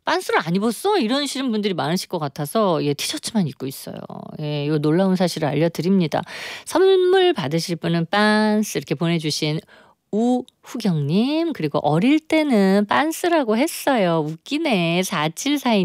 "빤스를 안 입었어?" 이러시는 분들이 많으실 것 같아서 예 티셔츠만 입고 있어요. 예 요 놀라운 사실을 알려드립니다. 선물 받으실 분은 빤스 이렇게 보내주신 우후경님 그리고 "어릴 때는 빤스라고 했어요. 웃기네." 4742